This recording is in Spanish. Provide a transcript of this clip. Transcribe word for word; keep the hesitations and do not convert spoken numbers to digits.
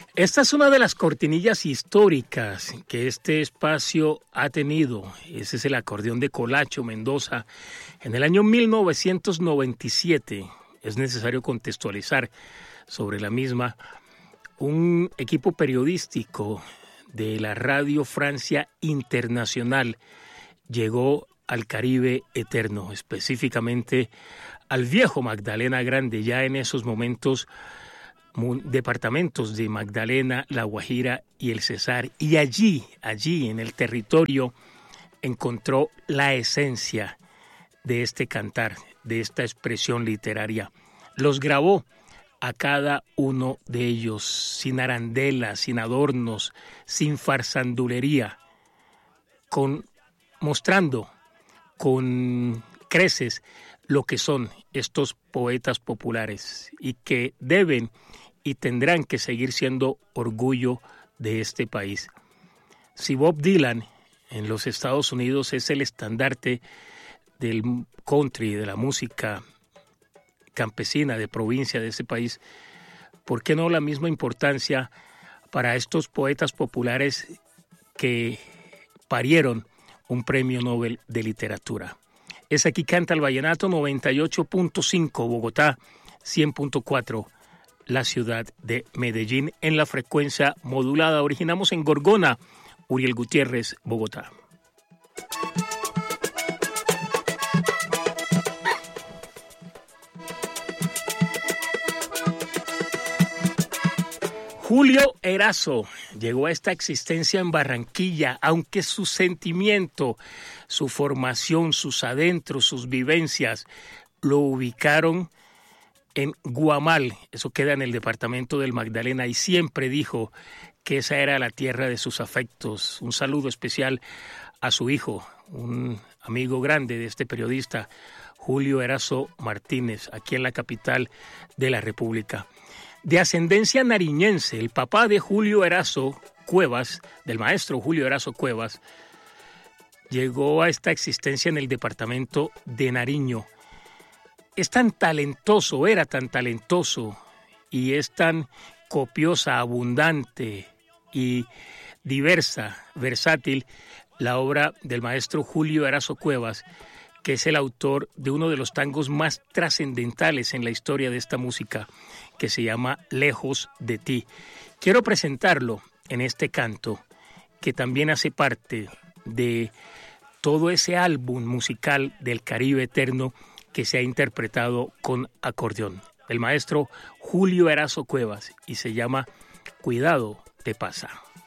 Esta es una de las cortinillas históricas que este espacio ha tenido. Ese es el acordeón de Colacho Mendoza. En el año mil novecientos noventa y siete, es necesario contextualizar sobre la misma, un equipo periodístico de la Radio Francia Internacional llegó al Caribe eterno, específicamente al viejo Magdalena Grande, ya en esos momentos departamentos de Magdalena, La Guajira y el Cesar, y allí, allí en el territorio encontró la esencia de este cantar, de esta expresión literaria. Los grabó a cada uno de ellos, sin arandelas, sin adornos, sin farsandulería, con, mostrando con creces lo que son estos poetas populares y que deben y tendrán que seguir siendo orgullo de este país. Si Bob Dylan en los Estados Unidos es el estandarte del country, de la música campesina de provincia de ese país, ¿por qué no la misma importancia para estos poetas populares que parieron un premio Nobel de literatura? Es Aquí Canta el Vallenato, noventa y ocho punto cinco Bogotá, cien punto cuatro la ciudad de Medellín, en la frecuencia modulada. Originamos en Gorgona, Uriel Gutiérrez, Bogotá. Julio Erazo llegó a esta existencia en Barranquilla, aunque su sentimiento, su formación, sus adentros, sus vivencias lo ubicaron en Guamal, eso queda en el departamento del Magdalena, y siempre dijo que esa era la tierra de sus afectos. Un saludo especial a su hijo, un amigo grande de este periodista, Julio Erazo Martínez, aquí en la capital de la República. De ascendencia nariñense, el papá de Julio Erazo Cuevas, del maestro Julio Erazo Cuevas, llegó a esta existencia en el departamento de Nariño. Es tan talentoso, era tan talentoso y es tan copiosa, abundante y diversa, versátil, la obra del maestro Julio Erazo Cuevas, que es el autor de uno de los tangos más trascendentales en la historia de esta música, que se llama Lejos de ti. Quiero presentarlo en este canto, que también hace parte de todo ese álbum musical del Caribe eterno que se ha interpretado con acordeón, el maestro Julio Erazo Cuevas, y se llama Cuidado te pasa.